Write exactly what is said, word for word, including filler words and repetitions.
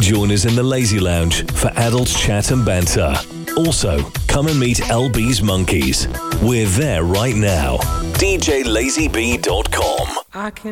join us in the Lazy Lounge for adult chat and banter. Also, come and meet L B's Monkeys. We're there right now. D J Lazy B dot com. I can